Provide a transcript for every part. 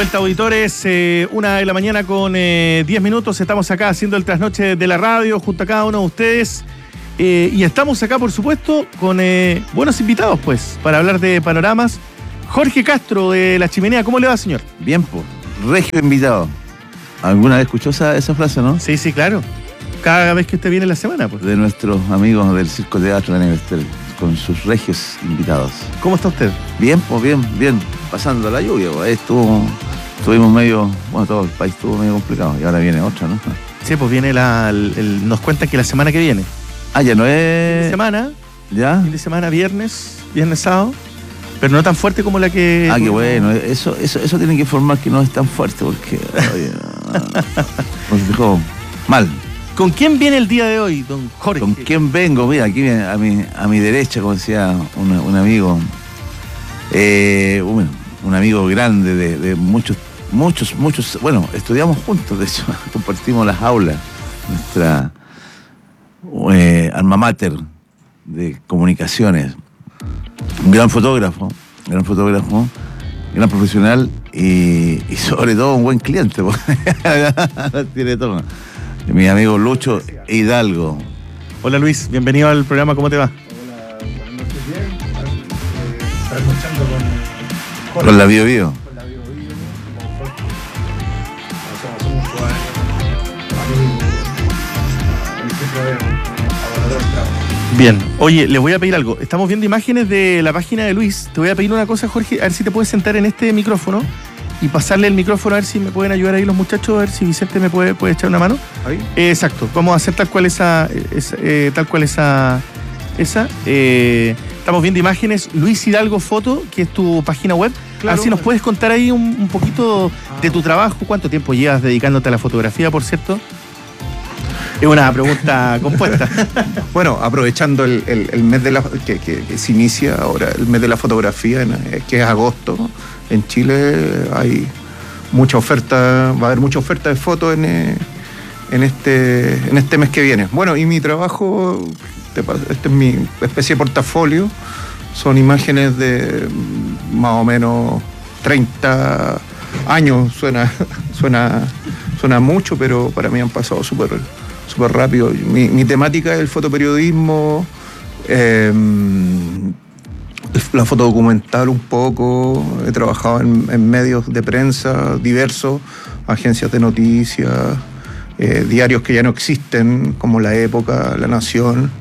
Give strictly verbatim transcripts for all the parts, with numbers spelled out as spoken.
vuelta, auditores, eh, una de la mañana con eh, diez minutos. Estamos acá haciendo el trasnoche de la radio junto a cada uno de ustedes. Eh, y estamos acá, por supuesto, con eh, buenos invitados, pues, para hablar de panoramas. Jorge Castro, de La Chimenea. ¿Cómo le va, señor? Bien, pues, regio invitado. ¿Alguna vez escuchó esa, esa frase, no? Sí, sí, claro. Cada vez que usted viene en la semana, pues. De nuestros amigos del Circo Teatro de Nevestel, con sus regios invitados. ¿Cómo está usted? Bien, pues, bien, bien. Pasando la lluvia, pues. Ahí estuvo, estuvimos medio, bueno, todo el país estuvo medio complicado. Y ahora viene otra, ¿no? Sí, pues viene la, el, el, nos cuentan que la semana que viene. Ah, ya no es... Fin de semana. ¿Ya? Fin de semana, viernes, viernes, sábado. Pero no tan fuerte como la que... Ah, qué bueno. Eso, eso, eso tiene que informar que no es tan fuerte, porque... Oye, nos dejó mal. ¿Con quién viene el día de hoy, don Jorge? ¿Con quién vengo? Mira, aquí viene a mi, a mi derecha, como decía un, un amigo, eh, un, un amigo grande de, de muchos, muchos, muchos, bueno, estudiamos juntos, de hecho, compartimos las aulas, nuestra eh, alma mater de comunicaciones, un gran fotógrafo, gran fotógrafo, gran profesional y, y sobre todo un buen cliente, tiene todo. Mi amigo Lucho Hidalgo. Hola Luis, bienvenido al programa, ¿cómo te va? Hola, buenas noches, bien. Estar escuchando con Jorge. Con la Bio Bio. Con la Bio Bio, con Jorge. Hacemos muchos años. A mí siempre a valorar el trabajo. Bien, oye, les voy a pedir algo. Estamos viendo imágenes de la página de Luis. Te voy a pedir una cosa, Jorge, a ver si te puedes sentar en este micrófono y pasarle el micrófono, a ver si me pueden ayudar ahí los muchachos, a ver si Vicente me puede, puede echar una mano. ¿Ahí? Eh, exacto, vamos a hacer tal cual esa, esa eh, tal cual esa, esa. Eh, estamos viendo imágenes, Luis Hidalgo Foto, que es tu página web. Claro. A ver si nos puedes contar ahí un, un poquito de tu trabajo. ¿Cuánto tiempo llevas dedicándote a la fotografía, por cierto? Es una pregunta compuesta. Bueno, aprovechando el, el, el mes de la que, que, que se inicia ahora, el mes de la fotografía, que es agosto, en Chile hay mucha oferta, va a haber mucha oferta de fotos en, en, este, en este mes que viene. Bueno, y mi trabajo, este es mi especie de portafolio, son imágenes de más o menos treinta años, suena, suena, suena mucho, pero para mí han pasado súper súper rápido. Mi, mi temática es el fotoperiodismo, eh, la fotodocumental un poco, he trabajado en, en medios de prensa diversos, agencias de noticias, eh, diarios que ya no existen, como La Época, La Nación,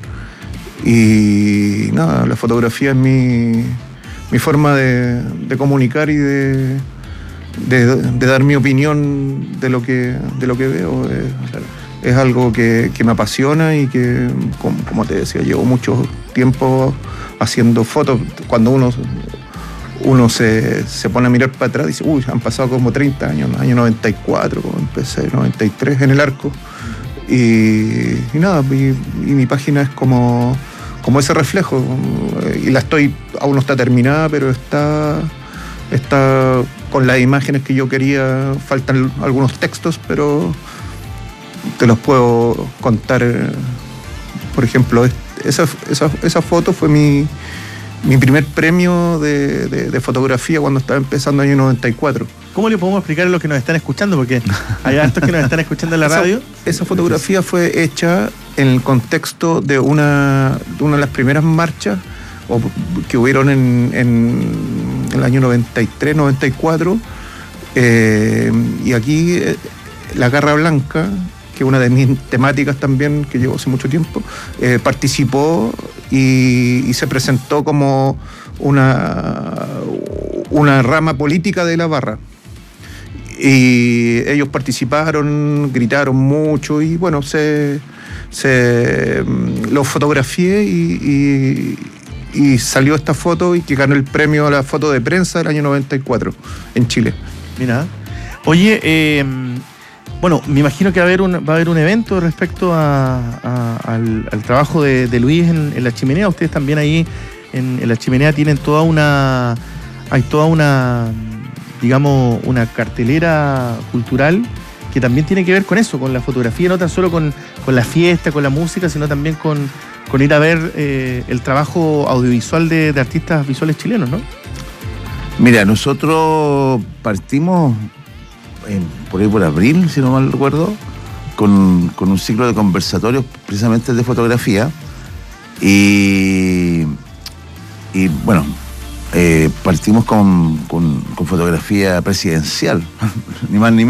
y nada, la fotografía es mi, mi forma de, de comunicar y de, de, de dar mi opinión de lo que, de lo que veo. Eh, Es algo que, que me apasiona y que, como, como te decía, llevo mucho tiempo haciendo fotos. Cuando uno, uno se, se pone a mirar para atrás, dice, uy, han pasado como treinta años, año noventa y cuatro, empecé noventa y tres en el Arco. Y, y nada, y, y mi página es como, como ese reflejo. Y la estoy, aún no está terminada, pero está, está con las imágenes que yo quería. Faltan algunos textos, pero te los puedo contar. Por ejemplo, esa, esa, esa foto fue mi, mi primer premio de, de, de fotografía cuando estaba empezando en el año noventa y cuatro. ¿Cómo le podemos explicar a los que nos están escuchando? Porque hay hartos que nos están escuchando en la radio. Esa, esa fotografía fue hecha en el contexto de una, de una de las primeras marchas o, que hubieron en, en el año noventa y tres, noventa y cuatro. Eh, y aquí eh, la Garra Blanca, que una de mis temáticas también, que llevo hace mucho tiempo, eh, participó y, y se presentó como una, una rama política de la barra. Y ellos participaron, gritaron mucho y bueno, se, se lo fotografié y, y, y salió esta foto y que ganó el premio a la foto de prensa del año noventa y cuatro en Chile. Mira, oye, eh... bueno, me imagino que va a haber un, va a haber un evento respecto a, a, al, al trabajo de, de Luis en, en La Chimenea. Ustedes también ahí en, en La Chimenea tienen toda una, hay toda una, digamos, una cartelera cultural que también tiene que ver con eso, con la fotografía, no tan solo con, con la fiesta, con la música, sino también con, con ir a ver eh, el trabajo audiovisual de, de artistas visuales chilenos, ¿no? Mira, nosotros partimos en, por ahí por abril, si no mal recuerdo, con, con un ciclo de conversatorios precisamente de fotografía. Y, y bueno, eh, partimos con, con, con fotografía presidencial, ni más ni menos.